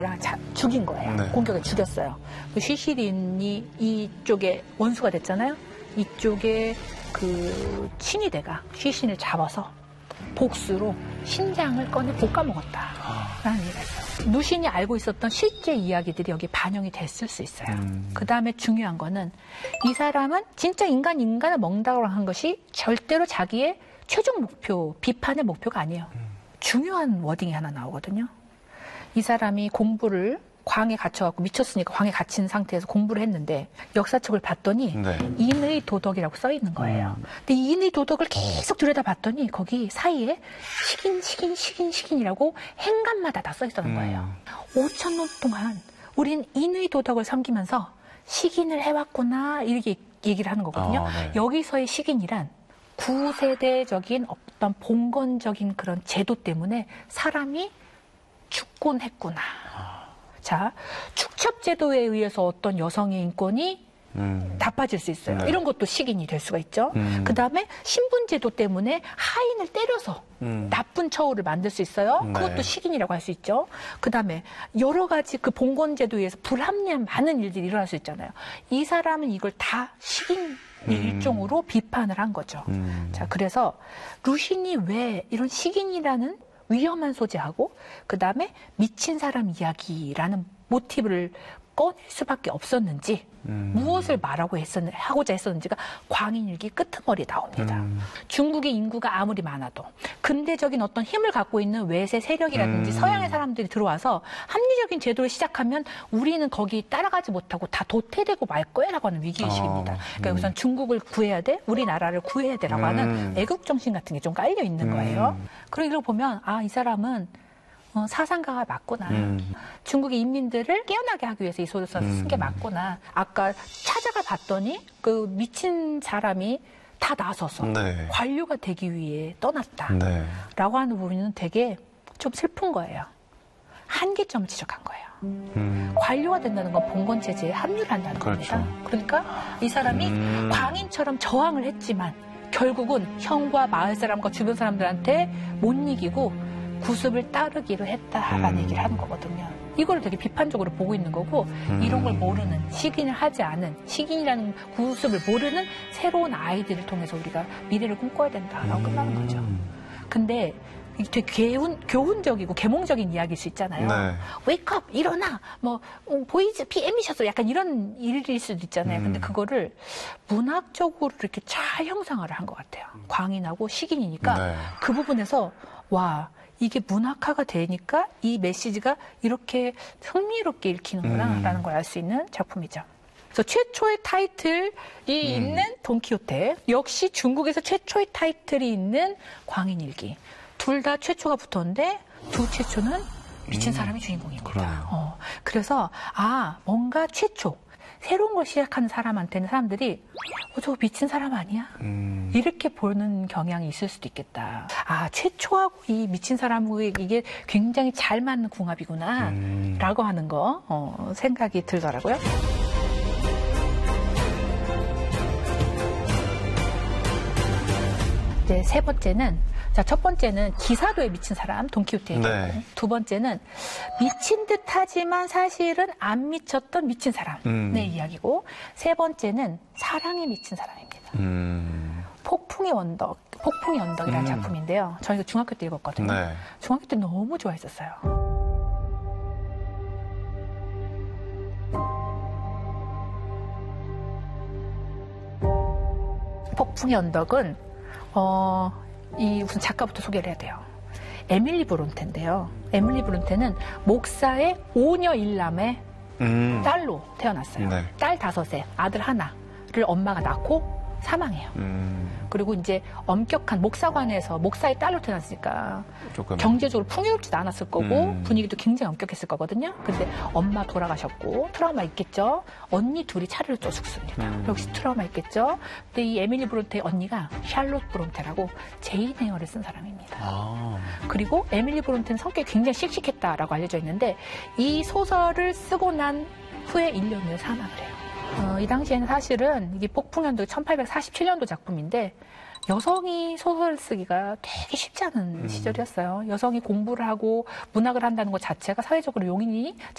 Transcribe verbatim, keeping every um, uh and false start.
자, 죽인 거예요. 네. 공격에 죽였어요. 시시린이 이쪽에 원수가 됐잖아요. 이쪽에 그 친위대가 시신을 잡아서 복수로 신장을 꺼내 볶아 먹었다라는 얘기가 있어요. 누신이 알고 있었던 실제 이야기들이 여기 반영이 됐을 수 있어요. 음. 그 다음에 중요한 거는 이 사람은 진짜 인간 인간을 먹는다고 한 것이 절대로 자기의 최종 목표, 비판의 목표가 아니에요. 음. 중요한 워딩이 하나 나오거든요. 이 사람이 공부를 광에 갇혀갖고 미쳤으니까 광에 갇힌 상태에서 공부를 했는데 역사책을 봤더니 네. 인의 도덕이라고 써 있는 거예요. 음. 근데 이 인의 도덕을 계속 들여다봤더니 거기 사이에 식인, 식인, 식인, 식인이라고 행간마다 다 써 있었는 거예요. 음. 오천 년 동안 우린 인의 도덕을 섬기면서 식인을 해왔구나 이렇게 얘기를 하는 거거든요. 아, 네. 여기서의 식인이란 구세대적인 어떤 봉건적인 그런 제도 때문에 사람이 죽곤 했구나. 자, 축첩제도에 의해서 어떤 여성의 인권이 음. 나빠질 수 있어요. 네. 이런 것도 식인이 될 수가 있죠. 음. 그 다음에 신분제도 때문에 하인을 때려서 음. 나쁜 처우를 만들 수 있어요. 네. 그것도 식인이라고 할 수 있죠. 그 다음에 여러 가지 그 봉건제도에 의해서 불합리한 많은 일들이 일어날 수 있잖아요. 이 사람은 이걸 다 식인 음. 일종으로 비판을 한 거죠. 음. 자, 그래서 루신이 왜 이런 식인이라는 위험한 소재하고 그 다음에 미친 사람 이야기라는 모티브를 꺼낼 수밖에 없었는지 음. 무엇을 말하고 했었, 하고자 했었는지가 광인일기 끄트머리에 나옵니다. 음. 중국의 인구가 아무리 많아도 근대적인 어떤 힘을 갖고 있는 외세 세력이라든지 음. 서양의 사람들이 들어와서 합리적인 제도를 시작하면 우리는 거기 따라가지 못하고 다 도태되고 말 거야 라고 하는 위기의식입니다. 어. 그러니까 음. 우선 중국을 구해야 돼, 우리나라를 구해야 돼라고 음. 하는 애국정신 같은 게 좀 깔려 있는 거예요. 음. 그러고 이걸 보면 아, 이 사람은 어, 사상가가 맞구나. 음. 중국의 인민들을 깨어나게 하기 위해서 이 소설을 쓴 게 맞구나. 아까 찾아가 봤더니 그 미친 사람이 다 나서서 네. 관료가 되기 위해 떠났다. 네. 라고 하는 부분은 되게 좀 슬픈 거예요. 한계점을 지적한 거예요. 음. 관료가 된다는 건 봉건체제에 합류를 한다는 그렇죠. 겁니다. 그러니까 이 사람이 음. 광인처럼 저항을 했지만 결국은 형과 마을 사람과 주변 사람들한테 못 이기고 구습을 따르기로 했다라는 음. 얘기를 하는 거거든요. 이걸 되게 비판적으로 보고 있는 거고 음. 이런 걸 모르는, 식인을 하지 않은, 식인이라는 구습을 모르는 새로운 아이들을 통해서 우리가 미래를 꿈꿔야 된다라고 음. 끝나는 거죠. 근데 이게 되게 교훈, 교훈적이고 계몽적인 이야기일 수 있잖아요. 네. 웨이크업, 일어나, 뭐 음, 보이즈, 피엠이셔서 약간 이런 일일 수도 있잖아요. 음. 근데 그거를 문학적으로 이렇게 잘 형상화를 한 것 같아요. 광인하고 식인이니까 네. 그 부분에서 와, 이게 문학화가 되니까 이 메시지가 이렇게 흥미롭게 읽히는구나 음. 라는 걸 알 수 있는 작품이죠. 그래서 최초의 타이틀이 음. 있는 돈키호테, 역시 중국에서 최초의 타이틀이 있는 광인일기. 둘 다 최초가 붙었는데 두 최초는 미친 사람이 음. 주인공입니다. 어, 그래서 아, 뭔가 최초. 새로운 걸 시작하는 사람한테는 사람들이 어, 저거 미친 사람 아니야? 음. 이렇게 보는 경향이 있을 수도 있겠다. 아, 최초하고 이 미친 사람하고 이게 굉장히 잘 맞는 궁합이구나 음. 라고 하는 거 어, 생각이 들더라고요. 이제 세 번째는 자, 첫 번째는 기사도에 미친 사람, 돈키호테이고 네. 두 번째는 미친 듯하지만 사실은 안 미쳤던 미친 사람의 음. 이야기고 세 번째는 사랑에 미친 사람입니다. 음. 폭풍의 언덕, 폭풍의 언덕이라는 음. 작품인데요. 저희가 중학교 때 읽었거든요. 네. 중학교 때 너무 좋아했었어요. 폭풍의 언덕은 어. 이 우선 작가부터 소개를 해야 돼요. 에밀리 브론테인데요. 에밀리 브론테는 목사의 오녀 일남의 음. 딸로 태어났어요. 네. 딸 다섯에 아들 하나를 엄마가 낳고 사망해요. 음. 그리고 이제 엄격한 목사관에서 목사의 딸로 태어났으니까 조금. 경제적으로 풍요롭지도 않았을 거고 음. 분위기도 굉장히 엄격했을 거거든요. 근데 엄마 돌아가셨고 트라우마 있겠죠. 언니 둘이 차례로 쪄 죽습니다. 음. 역시 트라우마 있겠죠. 근데 이 에밀리 브론테의 언니가 샬롯 브론테라고 제인 에어를 쓴 사람입니다. 아. 그리고 에밀리 브론테는 성격이 굉장히 씩씩했다라고 알려져 있는데 이 소설을 쓰고 난 후에 일 년 후에 사망을 해요. 어, 이 당시에는 사실은 이게 폭풍연도 천팔백사십칠 년도 작품인데 여성이 소설을 쓰기가 되게 쉽지 않은 음. 시절이었어요. 여성이 공부를 하고 문학을 한다는 것 자체가 사회적으로 용인이